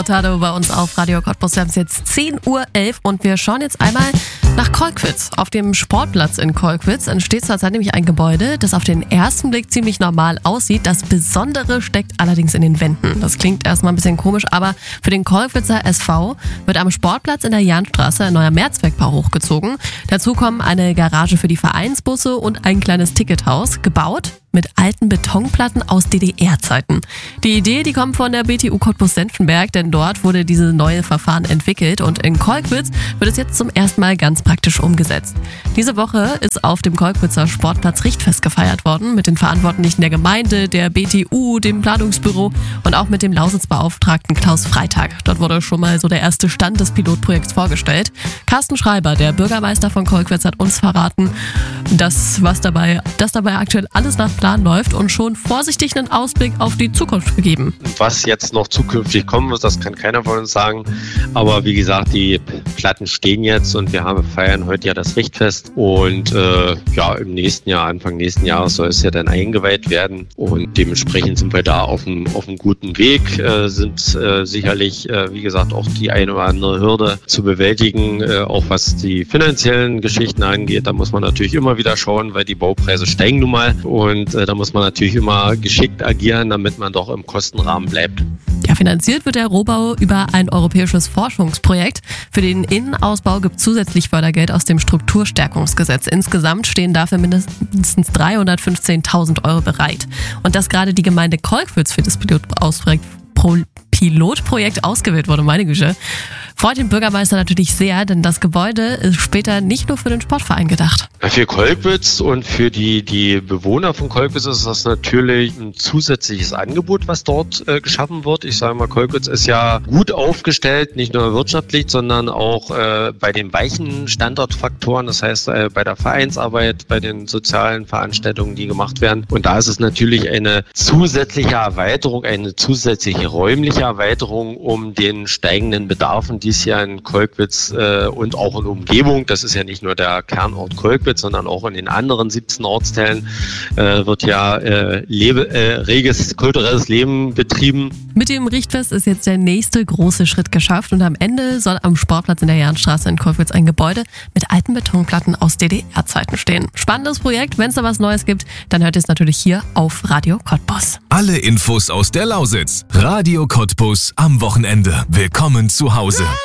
Tado bei uns auf Radio Cottbus. Wir haben es jetzt 10:11 Uhr und wir schauen jetzt einmal nach Kolkwitz. Auf dem Sportplatz in Kolkwitz entsteht zurzeit nämlich ein Gebäude, das auf den ersten Blick ziemlich normal aussieht. Das Besondere steckt allerdings in den Wänden. Das klingt erstmal ein bisschen komisch, aber für den Kolkwitzer SV wird am Sportplatz in der Jahnstraße ein neuer Mehrzweckbau hochgezogen. Dazu kommen eine Garage für die Vereinsbusse und ein kleines Tickethaus, gebaut mit alten Betonplatten aus DDR-Zeiten. Die Idee, die kommt von der BTU Cottbus-Senftenberg, denn dort wurde dieses neue Verfahren entwickelt und in Kolkwitz wird es jetzt zum ersten Mal ganz praktisch umgesetzt. Diese Woche ist auf dem Kolkwitzer Sportplatz Richtfest gefeiert worden mit den Verantwortlichen der Gemeinde, der BTU, dem Planungsbüro und auch mit dem Lausitzbeauftragten Klaus Freitag. Dort wurde schon mal so der erste Stand des Pilotprojekts vorgestellt. Carsten Schreiber, der Bürgermeister von Kolkwitz, hat uns verraten, dass dabei aktuell alles nach Plan läuft und schon vorsichtig einen Ausblick auf die Zukunft gegeben. Was jetzt noch zukünftig kommen wird, das kann keiner von uns sagen. Aber wie gesagt, die Platten stehen jetzt und wir feiern heute ja das Richtfest. Und im nächsten Jahr, Anfang nächsten Jahres soll es ja dann eingeweiht werden. Und dementsprechend sind wir da auf einem guten Weg, sind sicherlich, wie gesagt, auch die eine oder andere Hürde zu bewältigen, auch was die finanziellen Geschichten angeht. Da muss man natürlich immer wieder schauen, weil die Baupreise steigen nun mal. Und da muss man natürlich immer geschickt agieren, damit man doch im Kostenrahmen bleibt. Ja, finanziert wird der Rohbau über ein europäisches Forschungsprojekt. Für den Innenausbau gibt es zusätzlich Fördergeld aus dem Strukturstärkungsgesetz. Insgesamt stehen dafür mindestens 315.000 Euro bereit. Und dass gerade die Gemeinde Kolkwitz für das Pilotprojekt ausgewählt wurde, meine Güte, freut den Bürgermeister natürlich sehr, denn das Gebäude ist später nicht nur für den Sportverein gedacht. Für Kolkwitz und für die Bewohner von Kolkwitz ist das natürlich ein zusätzliches Angebot, was dort geschaffen wird. Ich sage mal, Kolkwitz ist ja gut aufgestellt, nicht nur wirtschaftlich, sondern auch bei den weichen Standortfaktoren, das heißt bei der Vereinsarbeit, bei den sozialen Veranstaltungen, die gemacht werden. Und da ist es natürlich eine zusätzliche Erweiterung, eine zusätzliche räumliche Erweiterung, um den steigenden Bedarfen, die es ja in Kolkwitz und auch in Umgebung, das ist ja nicht nur der Kernort Kolkwitz, sondern auch in den anderen 17 Ortsteilen wird ja reges kulturelles Leben betrieben. Mit dem Richtfest ist jetzt der nächste große Schritt geschafft und am Ende soll am Sportplatz in der Jahnstraße in Kolkwitz ein Gebäude mit alten Betonplatten aus DDR-Zeiten stehen. Spannendes Projekt, wenn es da was Neues gibt, dann hört ihr es natürlich hier auf Radio Cottbus. Alle Infos aus der Lausitz. Radio Cottbus am Wochenende. Willkommen zu Hause.